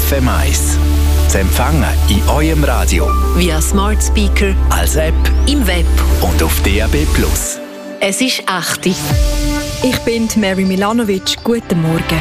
FM1. Zu empfangen in eurem Radio, via Smart Speaker, als App im Web und auf DAB+. Es ist 8 Uhr. Ich bin Mary Milanovic. Guten Morgen.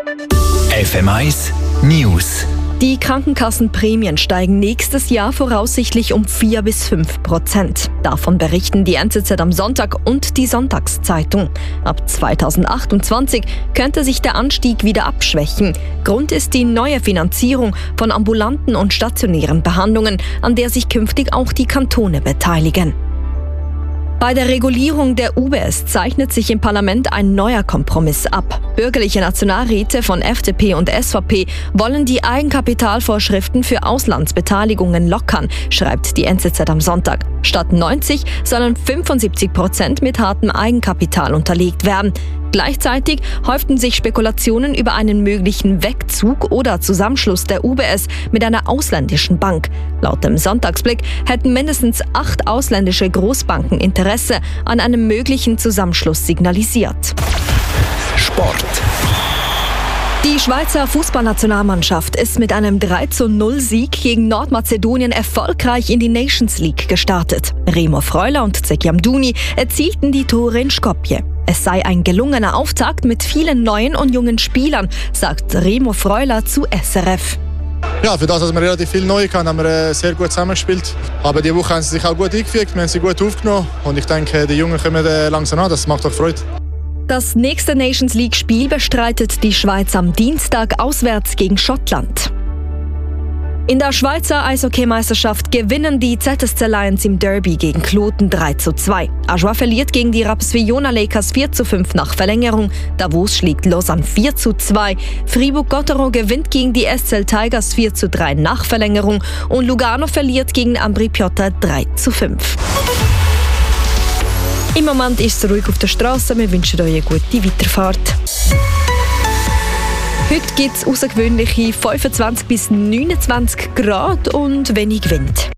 FM1 News. Die Krankenkassenprämien steigen nächstes Jahr voraussichtlich um 4-5%. Davon berichten die NZZ am Sonntag und die Sonntagszeitung. Ab 2028 könnte sich der Anstieg wieder abschwächen. Grund ist die neue Finanzierung von ambulanten und stationären Behandlungen, an der sich künftig auch die Kantone beteiligen. Bei der Regulierung der UBS zeichnet sich im Parlament ein neuer Kompromiss ab. Bürgerliche Nationalräte von FDP und SVP wollen die Eigenkapitalvorschriften für Auslandsbeteiligungen lockern, schreibt die NZZ am Sonntag. Statt 90 sollen 75% mit hartem Eigenkapital unterlegt werden. Gleichzeitig häuften sich Spekulationen über einen möglichen Wegzug oder Zusammenschluss der UBS mit einer ausländischen Bank. Laut dem Sonntagsblick hätten mindestens 8 ausländische Großbanken Interesse an einem möglichen Zusammenschluss signalisiert. Sport. Die Schweizer Fußballnationalmannschaft ist mit einem 3:0-Sieg gegen Nordmazedonien erfolgreich in die Nations League gestartet. Remo Freuler und Zeki Amdouni erzielten die Tore in Skopje. Es sei ein gelungener Auftakt mit vielen neuen und jungen Spielern, sagt Remo Freuler zu SRF. Ja, für das, dass wir relativ viel neu haben, haben wir sehr gut zusammengespielt. Aber diese Woche haben sie sich auch gut eingefügt, wir haben sie gut aufgenommen und ich denke, die Jungen kommen langsam an, das macht doch Freude. Das nächste Nations League-Spiel bestreitet die Schweiz am Dienstag auswärts gegen Schottland. In der Schweizer Eishockeymeisterschaft gewinnen die ZSC Lions im Derby gegen Kloten 3:2. Ajoie verliert gegen die Rapperswil-Jona Lakers 4:5 nach Verlängerung. Davos schlägt Lausanne 4:2. Fribourg-Gotteron gewinnt gegen die SCL Tigers 4:3 nach Verlängerung. Und Lugano verliert gegen Ambri Piotta 3:5. Im Moment ist es ruhig auf der Straße. Wir wünschen euch eine gute Weiterfahrt. Heute gibt es außergewöhnliche 25 bis 29 Grad und wenig Wind.